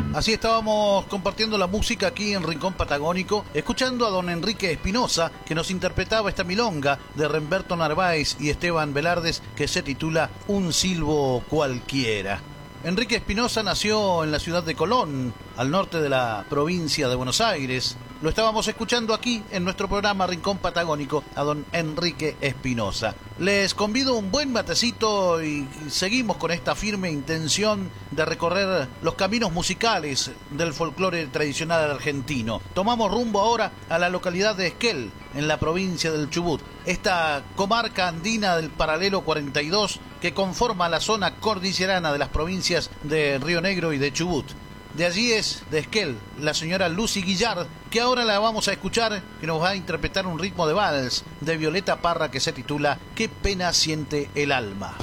Así estábamos compartiendo la música aquí en Rincón Patagónico, escuchando a don Enrique Espinosa, que nos interpretaba esta milonga de Remberto Narváez y Esteban Velardes, que se titula Un silbo cualquiera. Enrique Espinosa nació en la ciudad de Colón, al norte de la provincia de Buenos Aires. Lo estábamos escuchando aquí en nuestro programa Rincón Patagónico a don Enrique Espinosa. Les convido un buen matecito y seguimos con esta firme intención de recorrer los caminos musicales del folclore tradicional argentino. Tomamos rumbo ahora a la localidad de Esquel, en la provincia del Chubut, esta comarca andina del paralelo 42 que conforma la zona cordillerana de las provincias de Río Negro y de Chubut. De allí es, de Esquel, la señora Lucy Guillard, que ahora la vamos a escuchar, que nos va a interpretar un ritmo de vals de Violeta Parra que se titula ¿Qué pena siente el alma?